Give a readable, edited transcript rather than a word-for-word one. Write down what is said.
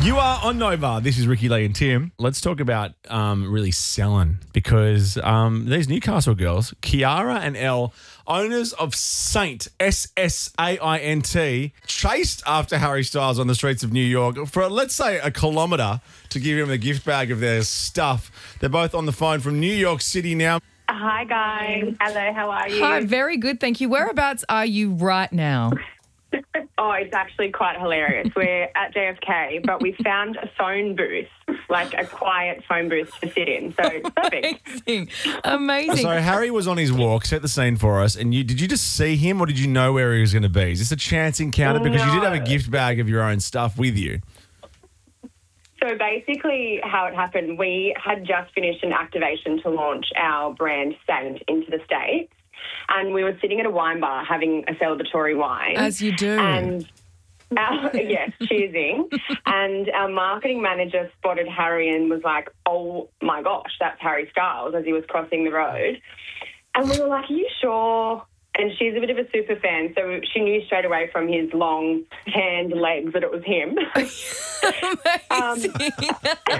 You are on Nova. This is Ricky Lee and Tim. Let's talk about really selling because these Newcastle girls, Kiara and Elle, owners of Saint, SSAINT, chased after Harry Styles on the streets of New York for, let's say, a kilometre to give him a gift bag of their stuff. They're both on the phone from New York City now. Hi, guys. Hello, how are you? Hi, very good, thank you. Whereabouts are you right now? Oh, it's actually quite hilarious. We're at JFK, but we found a phone booth, like a quiet phone booth to sit in. So it's perfect. Amazing. So Harry was on his walk, set the scene for us, and did you just see him or did you know where he was going to be? Is this a chance encounter? Because you did have a gift bag of your own stuff with you. So basically how it happened, we had just finished an activation to launch our brand Saint into the States. And we were sitting at a wine bar having a celebratory wine. As you do. And yes, cheersing. And our marketing manager spotted Harry and was like, oh, my gosh, that's Harry Styles, as he was crossing the road. And we were like, are you sure? And she's a bit of a super fan, so she knew straight away from his long, tanned legs that it was him. Amazing.